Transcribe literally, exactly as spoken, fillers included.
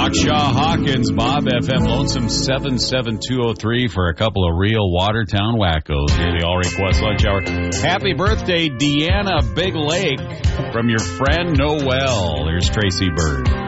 Hawkshaw Hawkins, Bob F M, Lonesome seven seven two oh three for a couple of real Watertown wackos. Here, the All Request Lunch Hour. Happy birthday, Deanna Big Lake, from your friend Noel. There's Tracy Bird.